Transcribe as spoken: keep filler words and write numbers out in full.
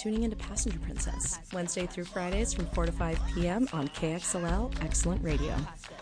tuning into Passenger Princess, Wednesday through Fridays from four to five p.m. on K X L L Excellent Radio.